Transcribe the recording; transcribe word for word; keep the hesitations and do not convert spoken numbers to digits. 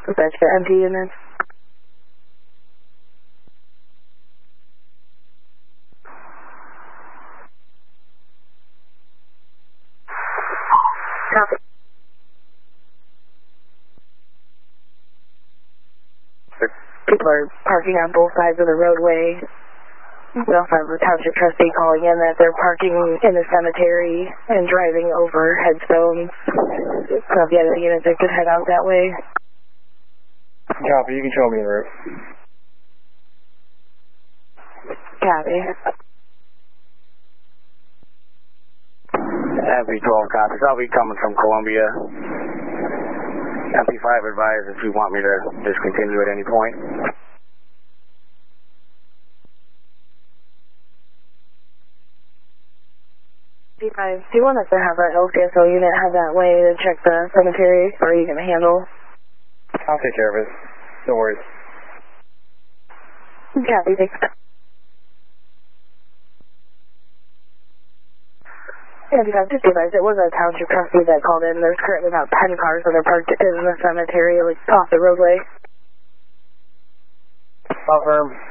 Dispatch to empty units. Copy. People are parking on both sides of the roadway. We also have a township trustee calling in that they're parking in the cemetery and driving over headstones. So if you have any units that could head out that way. Copy, you can show me the route. Copy. M P twelve copies. I'll be coming from Columbia. M P five advised if you want me to discontinue at any point. M P five, do you want us to have our L C S O unit have that way to check the cemetery, or are you going to handle? I'll take care of it. No worries. Copy, thanks. M P five, just advise, it was a township trustee that called in. There's currently about ten cars that are parked in the cemetery, like off the roadway. Confirm.